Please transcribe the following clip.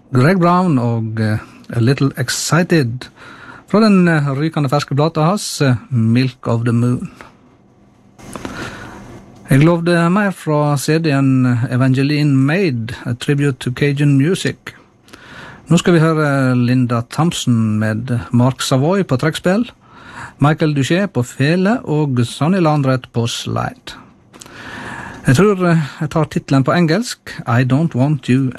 Greg Brown og A Little Excited fra den rykende ferske plata hans, Milk of the Moon. Jeg lovde mer fra CD-en Evangeline Made, A Tribute to Cajun Music. Nå skal vi høre Linda Thompson med Mark Savoy på trekkspill, Michael Duché på fele og Sonny Landreth på slide. Jeg tror jeg tar titlen på engelsk, I Don't Want You